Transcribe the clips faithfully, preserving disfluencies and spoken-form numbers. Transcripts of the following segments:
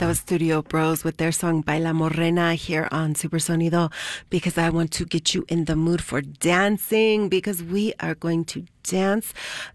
That was Studio Bros with their song Baila Morena here on Super Sonido, because I want to get you in the mood for dancing, because we are going to dance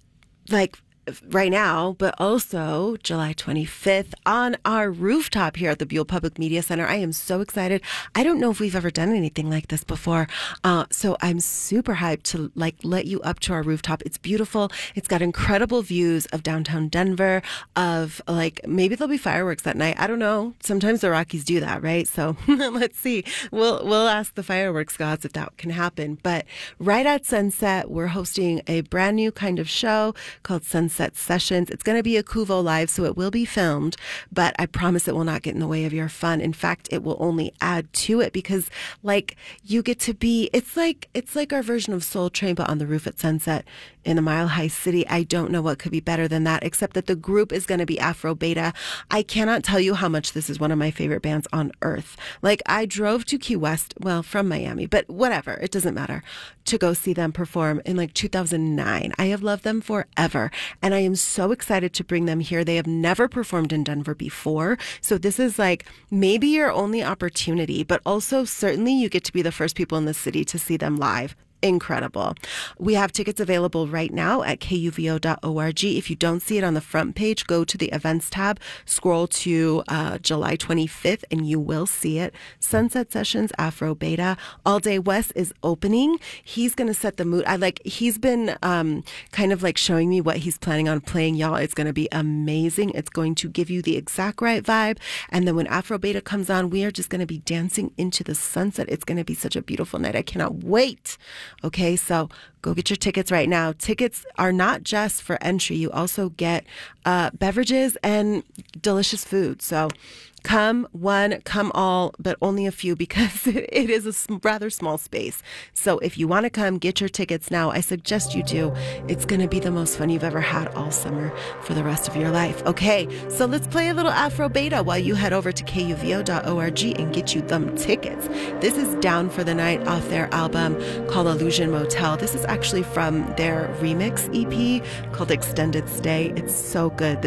like right now, but also July twenty-fifth on our rooftop here at the Buell Public Media Center. I am so excited. I don't know if we've ever done anything like this before. Uh, so I'm super hyped to like let you up to our rooftop. It's beautiful. It's got incredible views of downtown Denver, of like maybe there'll be fireworks that night. I don't know. Sometimes the Rockies do that, right? So let's see. We'll we'll ask the fireworks gods if that can happen. But right at sunset, we're hosting a brand new kind of show called Sunset Sessions. It's going to be a Kuvo Live, so it will be filmed, but I promise it will not get in the way of your fun. In fact, it will only add to it, because like you get to be, it's like, it's like our version of Soul Train, but on the roof at sunset in a Mile High City. I don't know what could be better than that, except that the group is going to be Afro Beta. I cannot tell you how much this is one of my favorite bands on earth. Like, I drove to Key West, well, from Miami, but whatever, it doesn't matter, to go see them perform in like two thousand nine. I have loved them forever, and I am so excited to bring them here. They have never performed in Denver before, so this is like maybe your only opportunity, but also certainly you get to be the first people in the city to see them live. Incredible. We have tickets available right now at K U V O dot org. If you don't see it on the front page, go to the events tab, scroll to uh, July twenty-fifth, and you will see it. Sunset Sessions, Afro Beta. All Day West is opening. He's going to set the mood. I like, he's been um, kind of like showing me what he's planning on playing, y'all. It's going to be amazing. It's going to give you the exact right vibe. And then when Afro Beta comes on, we are just going to be dancing into the sunset. It's going to be such a beautiful night. I cannot wait. Okay, so go get your tickets right now. Tickets are not just for entry. You also get uh, beverages and delicious food. So come one, come all, but only a few, because it is a sm- rather small space. So if you want to come, get your tickets now. I suggest you do. It's going to be the most fun you've ever had all summer for the rest of your life. Okay, so let's play a little Afro Beta while you head over to K U V O dot org and get you them tickets. This is Down for the Night off their album called Illusion Motel. This is actually from their remix E P called Extended Stay. It's so good.